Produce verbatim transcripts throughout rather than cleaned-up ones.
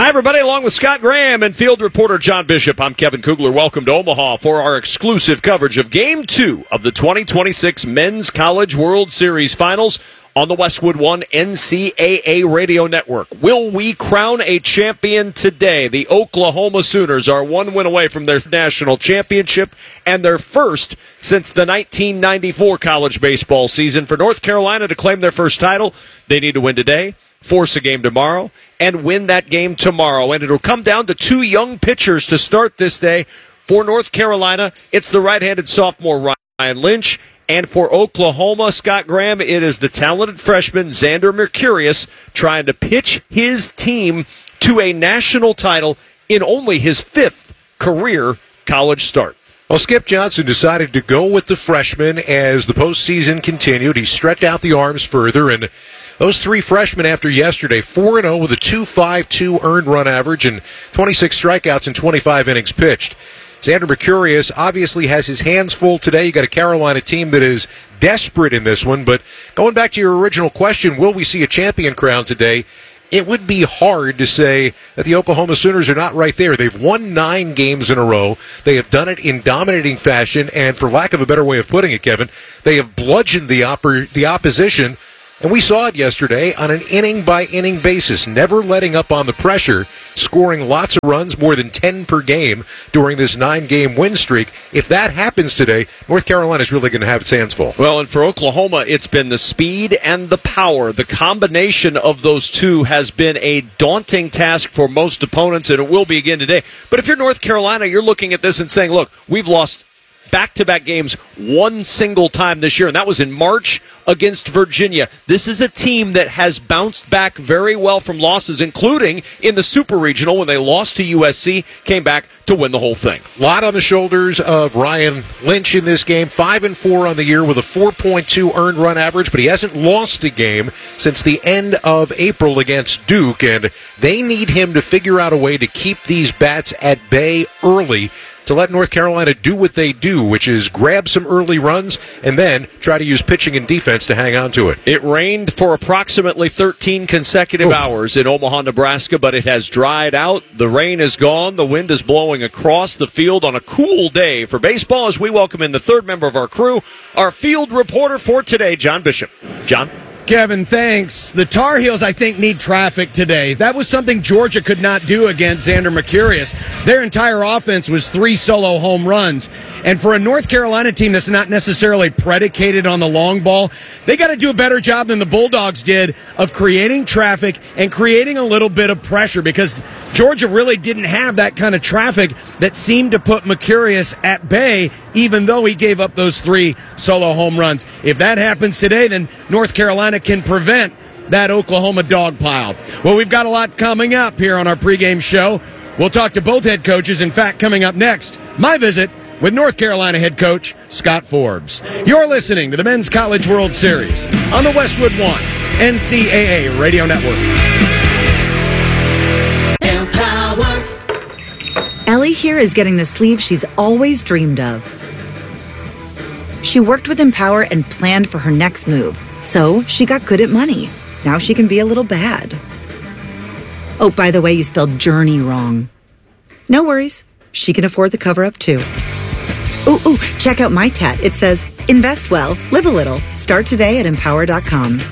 everybody, along with Scott Graham and field reporter John Bishop, I'm Kevin Kugler. Welcome to Omaha for our exclusive coverage of Game two of the twenty twenty-six Men's College World Series Finals on the Westwood One N C double A Radio Network. Will we crown a champion today? The Oklahoma Sooners are one win away from their national championship and their first since the nineteen ninety-four college baseball season. For North Carolina to claim their first title, they need to win today, force a game tomorrow, and win that game tomorrow. And it'll come down to two young pitchers to start this day. For North Carolina, it's the right-handed sophomore Ryan Lynch. And for Oklahoma, Scott Graham, it is the talented freshman Xander Mercurius trying to pitch his team to a national title in only his fifth career college start. Well, Skip Johnson decided to go with the freshman as the postseason continued. He stretched out the arms further, and those three freshmen after yesterday, four and oh with a two point five two earned run average and twenty-six strikeouts in twenty-five innings pitched. Xander Mercurius obviously has his hands full today. You got a Carolina team that is desperate in this one, but going back to your original question, will we see a champion crown today? It would be hard to say that the Oklahoma Sooners are not right there. They've won nine games in a row. They have done it in dominating fashion, and for lack of a better way of putting it, Kevin, they have bludgeoned the, oppor- the opposition. And we saw it yesterday on an inning-by-inning basis, never letting up on the pressure, scoring lots of runs, more than ten per game during this nine-game win streak. If that happens today, North Carolina is really going to have its hands full. Well, and for Oklahoma, it's been the speed and the power. The combination of those two has been a daunting task for most opponents, and it will be again today. But if you're North Carolina, you're looking at this and saying, look, we've lost back-to-back games one single time this year, and that was in March against Virginia. This is a team that has bounced back very well from losses, including in the Super Regional when they lost to U S C, came back to win the whole thing. A lot on the shoulders of Ryan Lynch in this game. Five and four on the year with a four point two earned run average, but he hasn't lost a game since the end of April against Duke, and they need him to figure out a way to keep these bats at bay early to let North Carolina do what they do, which is grab some early runs and then try to use pitching and defense to hang on to it. It rained for approximately thirteen consecutive Ooh. hours in Omaha, Nebraska, but it has dried out. The rain is gone. The wind is blowing across the field on a cool day for baseball as we welcome in the third member of our crew, our field reporter for today, John Bishop. John? Kevin, thanks. The Tar Heels, I think, need traffic today. That was something Georgia could not do against Xander Mercurius. Their entire offense was three solo home runs. And for a North Carolina team that's not necessarily predicated on the long ball, they got to do a better job than the Bulldogs did of creating traffic and creating a little bit of pressure, because Georgia really didn't have that kind of traffic that seemed to put Mercurius at bay, even though he gave up those three solo home runs. If that happens today, then North Carolina can prevent that Oklahoma dog pile. Well, we've got a lot coming up here on our pregame show. We'll talk to both head coaches. In fact, coming up next, my visit with North Carolina head coach Scott Forbes. You're listening to the Men's College World Series on the Westwood One N C double A Radio Network. Ellie here is getting the sleeve she's always dreamed of. She worked with Empower and planned for her next move, so she got good at money. Now she can be a little bad. Oh, by the way, you spelled journey wrong. No worries. She can afford the cover-up, too. Ooh, ooh, check out my tat. It says, invest well, live a little. Start today at empower dot com.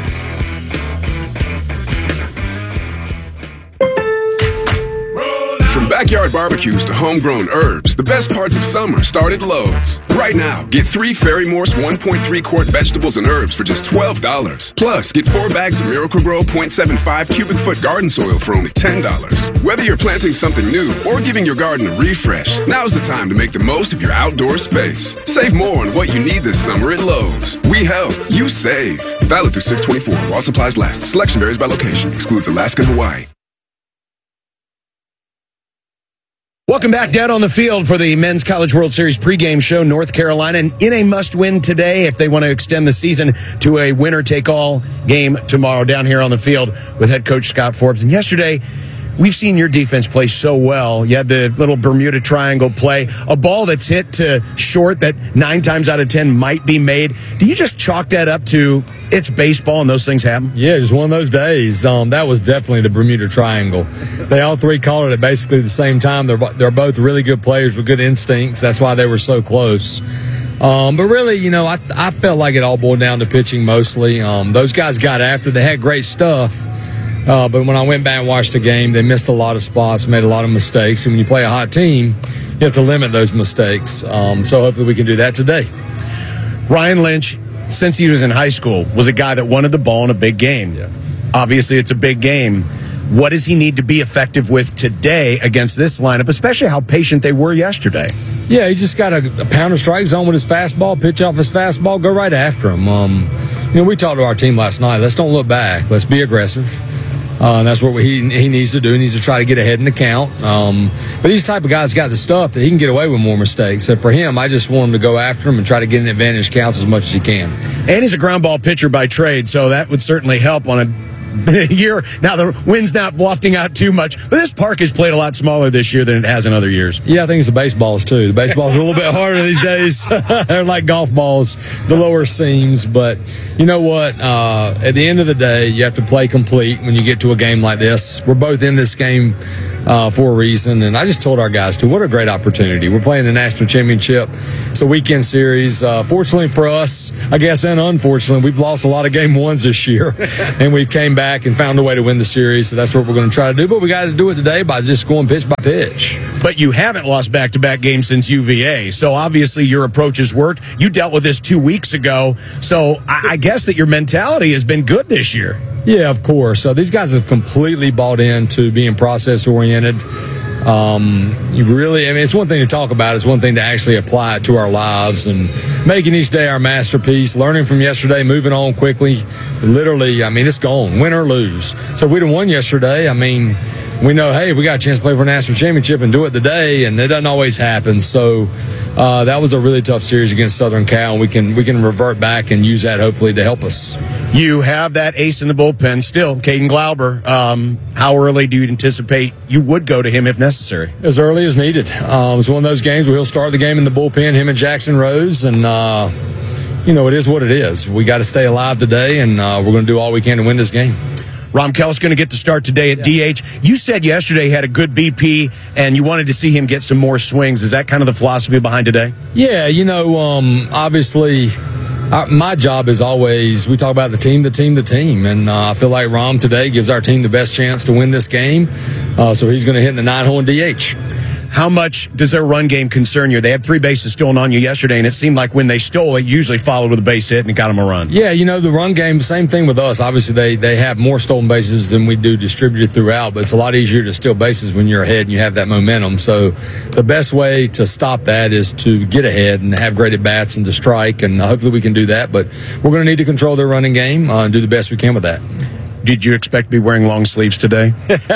From backyard barbecues to homegrown herbs, the best parts of summer start at Lowe's. Right now, get three Ferry Morse one point three quart vegetables and herbs for just twelve dollars. Plus, get four bags of Miracle-Gro point seven five cubic foot garden soil for only ten dollars. Whether you're planting something new or giving your garden a refresh, now's the time to make the most of your outdoor space. Save more on what you need this summer at Lowe's. We help, you save. Valid through six twenty-four while supplies last. Selection varies by location. Excludes Alaska and Hawaii. Welcome back down on the field for the Men's College World Series pregame show. North Carolina in a must-win today if they want to extend the season to a winner-take-all game tomorrow down here on the field with head coach Scott Forbes. And yesterday, we've seen your defense play so well. You had the little Bermuda Triangle play, a ball that's hit to short that nine times out of ten might be made. Do you just chalk that up to it's baseball and those things happen? Yeah, just one of those days. Um, that was definitely the Bermuda Triangle. They all three called it at basically the same time. They're, they're both really good players with good instincts. That's why they were so close. Um, but really, you know, I, I felt like it all boiled down to pitching mostly. Um, those guys got after. They had great stuff. Uh, but when I went back and watched the game, they missed a lot of spots, made a lot of mistakes. And when you play a hot team, you have to limit those mistakes. Um, so hopefully we can do that today. Ryan Lynch, since he was in high school, was a guy that wanted the ball in a big game. Yeah. Obviously, it's a big game. What does he need to be effective with today against this lineup, especially how patient they were yesterday? Yeah, he just got a, a pounder strike zone with his fastball, pitch off his fastball, go right after him. Um, you know, we talked to our team last night. Let's don't look back. Let's be aggressive. Uh, and that's what he he needs to do. He needs to try to get ahead in the count. Um, but he's the type of guy that's got the stuff that he can get away with more mistakes. So for him, I just want him to go after him and try to get an advantage counts as much as he can. And he's a ground ball pitcher by trade, so that would certainly help on a year. Now, the wind's not wafting out too much, but this park has played a lot smaller this year than it has in other years. Yeah, I think it's the baseballs, too. The baseballs are a little bit harder these days. They're like golf balls, the lower seams. But you know what? Uh, at the end of the day, you have to play complete when you get to a game like this. We're both in this game uh, for a reason. And I just told our guys, too, what a great opportunity. We're playing the national championship. It's a weekend series. Uh, fortunately for us, I guess, and unfortunately, we've lost a lot of game ones this year. And we came back and found a way to win the series. So that's what we're going to try to do. But we got to do it today by just going pitch by pitch. But you haven't lost back-to-back games since U V A. So obviously your approach has worked. You dealt with this two weeks ago. So I, I guess that your mentality has been good this year. Yeah, of course. So these guys have completely bought into being process-oriented. Um, you really, I mean, it's one thing to talk about. It's one thing to actually apply it to our lives and making each day our masterpiece, learning from yesterday, moving on quickly. Literally, I mean, it's gone, win or lose. So if we'd have won yesterday, I mean, we know, hey, we got a chance to play for a national championship and do it today, and it doesn't always happen. So uh, that was a really tough series against Southern Cal, and we can we can revert back and use that hopefully to help us. You have that ace in the bullpen still, Caden Glauber. Um, how early do you anticipate you would go to him if necessary? As early as needed. Uh, it was one of those games where he'll start the game in the bullpen, him and Jackson Rose, and uh, you know, it is what it is. We got to stay alive today, and uh, we're going to do all we can to win this game. Rom Kel's going to get the start today at yeah. D H. You said yesterday he had a good B P, and you wanted to see him get some more swings. Is that kind of the philosophy behind today? Yeah, you know, um, obviously, I, my job is always, we talk about the team, the team, the team. And uh, I feel like Rom today gives our team the best chance to win this game. Uh, so he's going to hit in the nine-hole in D H. How much does their run game concern you? They had three bases stolen on you yesterday, and it seemed like when they stole it, usually followed with a base hit and it got them a run. Yeah, you know, the run game, same thing with us. Obviously, they, they have more stolen bases than we do distributed throughout, but it's a lot easier to steal bases when you're ahead and you have that momentum. So the best way to stop that is to get ahead and have great at-bats and to strike, and hopefully we can do that. But we're going to need to control their running game uh, and do the best we can with that. Did you expect to be wearing long sleeves today?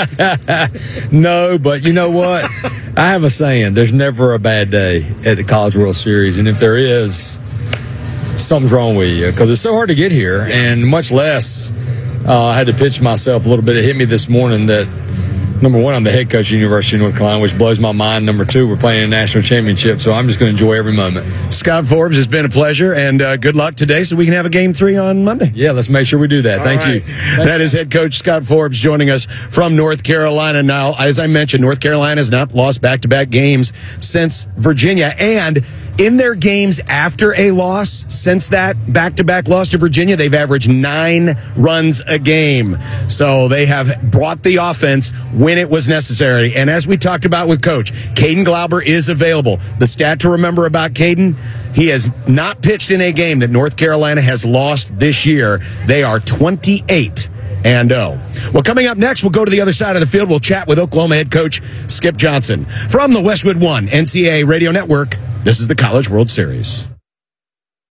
No, but you know what? I have a saying, there's never a bad day at the College World Series. And if there is, something's wrong with you because it's so hard to get here. And much less, uh, I had to pitch myself a little bit. It hit me this morning that, number one, I'm the head coach of the University of North Carolina, which blows my mind. Number two, we're playing a national championship, so I'm just going to enjoy every moment. Scott Forbes, it's been a pleasure, and uh, good luck today so we can have a game three on Monday. Yeah, let's make sure we do that. All Thank right. you. Thank that is head coach Scott Forbes joining us from North Carolina. Now, as I mentioned, North Carolina has not lost back-to-back games since Virginia, and in their games after a loss, since that back-to-back loss to Virginia, they've averaged nine runs a game. So they have brought the offense when it was necessary. And as we talked about with Coach, Caden Glauber is available. The stat to remember about Caden, he has not pitched in a game that North Carolina has lost this year. They are twenty-eight and oh. Well, coming up next, we'll go to the other side of the field. We'll chat with Oklahoma head coach Skip Johnson. From the Westwood One N C A A Radio Network, this is the College World Series.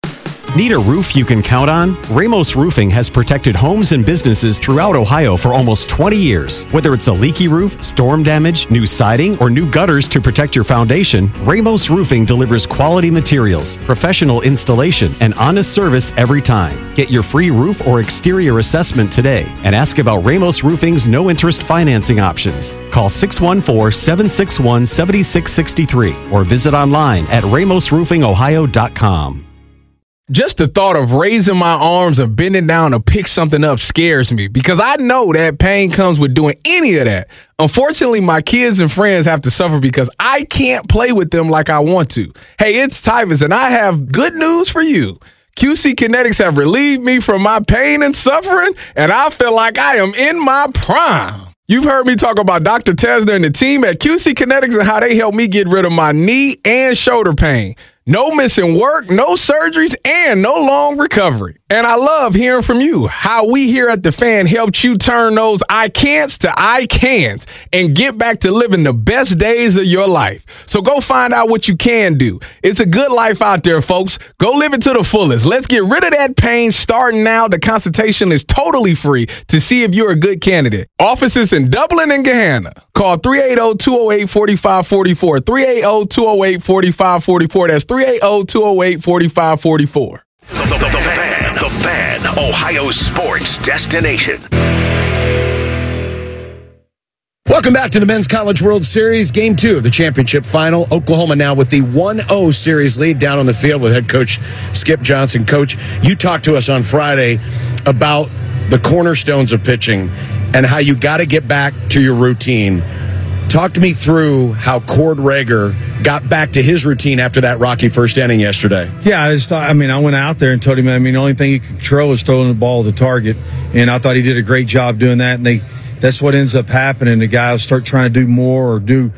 Need a roof you can count on? Ramos Roofing has protected homes and businesses throughout Ohio for almost twenty years. Whether it's a leaky roof, storm damage, new siding, or new gutters to protect your foundation, Ramos Roofing delivers quality materials, professional installation, and honest service every time. Get your free roof or exterior assessment today and ask about Ramos Roofing's no-interest financing options. Call six one four, seven six one, seven six six three or visit online at ramos roofing ohio dot com. Just the thought of raising my arms or bending down to pick something up scares me because I know that pain comes with doing any of that. Unfortunately, my kids and friends have to suffer because I can't play with them like I want to. Hey, it's Tyvus, and I have good news for you. Q C Kinetics have relieved me from my pain and suffering, and I feel like I am in my prime. You've heard me talk about Doctor Tesner and the team at Q C Kinetics and how they helped me get rid of my knee and shoulder pain. No missing work, no surgeries, and no long recovery. And I love hearing from you, how we here at The Fan helped you turn those I can'ts to I can'ts and get back to living the best days of your life. So go find out what you can do. It's a good life out there, folks. Go live it to the fullest. Let's get rid of that pain starting now. The consultation is totally free to see if you're a good candidate. Offices in Dublin and Gahanna. Call three eight zero, two zero eight, four five four four. three eight zero, two zero eight, four five four four. That's three eight zero, two zero eight, four five four four. The, the, the, the Fan, the Fan, Ohio sports destination. Welcome back to the Men's College World Series, Game two of the championship final. Oklahoma now with the one oh series lead down on the field with head coach Skip Johnson. Coach, you talked to us on Friday about the cornerstones of pitching and how you got to get back to your routine. Talk to me through how Cord Rager got back to his routine after that rocky first inning yesterday. Yeah, I just thought, I mean, I went out there and told him, I mean, the only thing he could control was throwing the ball to the target, and I thought he did a great job doing that, and they that's what ends up happening. The guy will start trying to do more or do